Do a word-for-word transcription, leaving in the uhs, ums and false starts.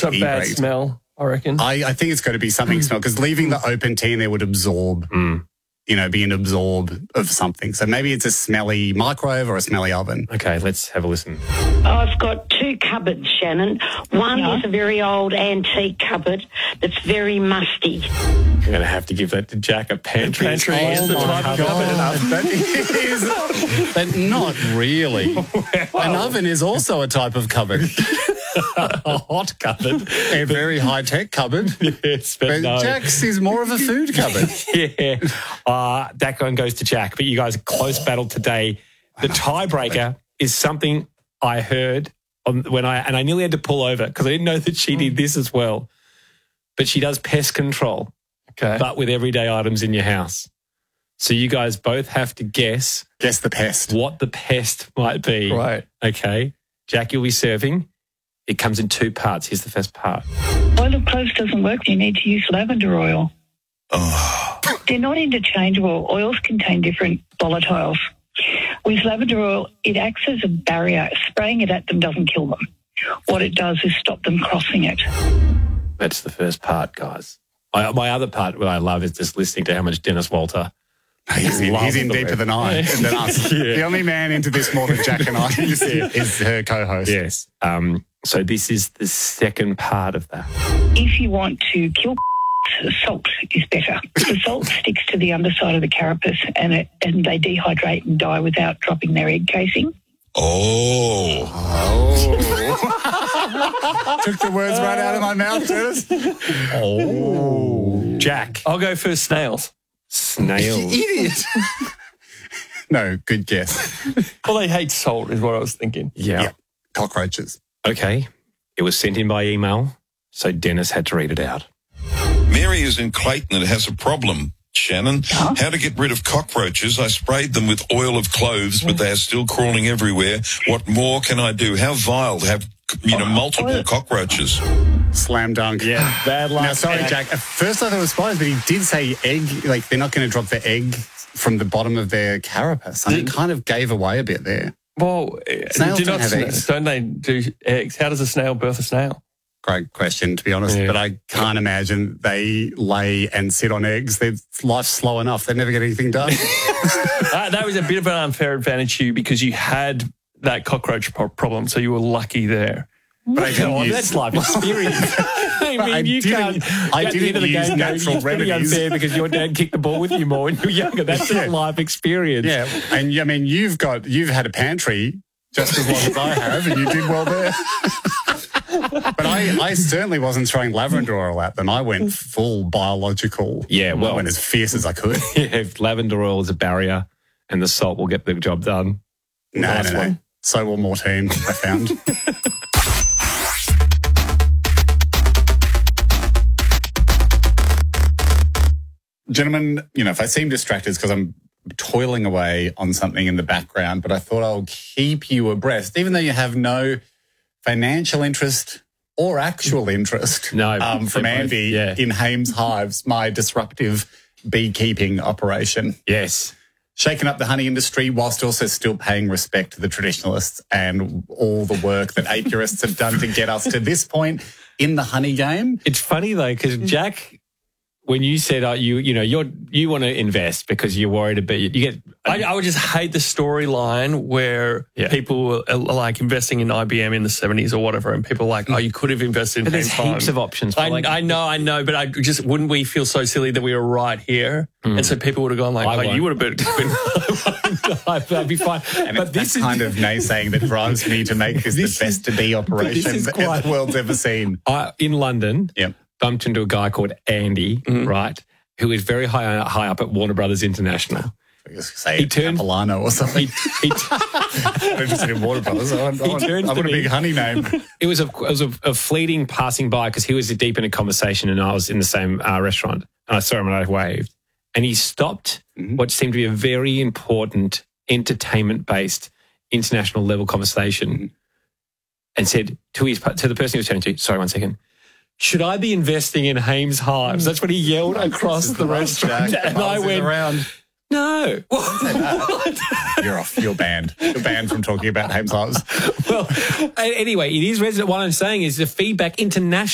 So bad rate. smell, I reckon. I, I think it's got to be something smell, because leaving the open tin there would absorb, Mm. you know, be an absorb of something. So maybe it's a smelly microwave or a smelly oven. Okay, let's have a listen. I've got two cupboards, Shannon. One Yeah. is a very old antique cupboard that's very musty. I'm going to have to give that to Jack. A pantry. Pantry Oh is the my type of God. cupboard enough. That is, but not really. An oven is also a type of cupboard. A hot cupboard. A very high-tech cupboard. Yes, but, But no. Jack's is more of a food cupboard. Yeah. Uh, that one goes to Jack. But you guys, a close battle today. The tiebreaker is something I heard on, when I, and I nearly had to pull over because I didn't know that she did this as well. But she does pest control, Okay. but with everyday items in your house. So you guys both have to guess Guess the pest. what the pest might be. Right. Okay. Jack, you'll be serving. It comes in two parts. Here's the first part. Oil of cloves doesn't work. You need to use lavender oil. Oh. They're not interchangeable. Oils contain different volatiles. With lavender oil, it acts as a barrier. Spraying it at them doesn't kill them. What it does is stop them crossing it. That's the first part, guys. My, my other part, what I love, is just listening to how much Dennis Walter. He's in, he's in deeper than I than us. Yeah. The only man into this more than Jack and I is, is her co-host. Yes. Um, so this is the second part of that. If you want to kill salt is better. The salt sticks to the underside of the carapace and it, and they dehydrate and die without dropping their egg casing. Oh. Oh. Took the words right out of my mouth, Dennis. Oh. Jack. I'll go for snails. Snails. Idiot. No, good guess. Well, they hate salt is what I was thinking. Yeah. Yeah. Cockroaches. Okay. It was sent in by email, so Dennis had to read it out. Mary is in Clayton and has a problem. Shannon, how to get rid of cockroaches? I sprayed them with oil of cloves, but they are still crawling everywhere. What more can I do? How vile to have, you know, multiple cockroaches. Slam dunk. Yeah, bad luck. Now, sorry, Jack. At first I thought it was spies, but he did say egg. Like, they're not going to drop the egg from the bottom of their carapace. I mean, it kind of gave away a bit there. Well, Snails do don't not have sna- eggs. Don't they do eggs? How does a snail birth a snail? Great question, to be honest, Yeah. but I can't imagine they lay and sit on eggs. Their life's slow enough. They never get anything done. uh, that was a bit of an unfair advantage to you because you had that cockroach pro- problem, so you were lucky there. But I didn't Oh, use- that's life experience. I mean, I you didn't- can't. I at the didn't end of the use game, natural it's pretty remedies. unfair because your dad kicked the ball with you more when you were younger. That's Yeah. a life experience. Yeah, and I mean, you've got you've had a pantry just as long as I have, and you did well there. But I, I certainly wasn't throwing lavender oil at them. I went full biological. Yeah, well- I went as fierce as I could. Yeah, lavender oil is a barrier, and the salt will get the job done. No, Nice no, no. one. So will Mortine, I found. Gentlemen, you know, if I seem distracted, it's because I'm toiling away on something in the background, but I thought I'll keep you abreast, even though you have no financial interest or actual interest No, um, from they're both- Andy yeah. in Hames Hives, my disruptive beekeeping operation. Yes. Shaking up the honey industry whilst also still paying respect to the traditionalists and all the work that apiarists have done to get us to this point in the honey game. It's funny though, because Jack, when you said uh, you you know you're you want to invest because you're worried about you get I, I would just hate the storyline where Yeah. people are like investing in I B M in the seventies or whatever, and people are like, oh, you could have invested in but there's Hames heaps Farm. of options. For I, like, I know, I know, but I just wouldn't we feel so silly that we were right here, and so people would have gone like, I "Oh, won't. you would have been." That'd be fine. And but it's this that is kind of naysaying that drives me to make this, This the is- best to be operation is that quite- the world's ever seen. I, in London. Yep. Bumped into a guy called Andy, right, who is very high high up at Warner Brothers International. I was gonna say He turned- Capilano or something. He, he, I'm interested in Warner Brothers. I want, I want, turns I to want a me- big honey name. it was a it was a, a fleeting passing by because he was deep in a conversation and I was in the same uh, restaurant and I saw him and I waved and he stopped Mhm. what seemed to be a very important entertainment based international level conversation Mhm. and said to his to the person he was chatting to, sorry, one second. Should I be investing in Hames Hives? That's what he yelled across the restaurant. Jack, And I Buzz is went, around. no. What? You're off. You're banned. You're banned from talking about Hames Hives. Well, anyway, it is resident. What I'm saying is the feedback internationally.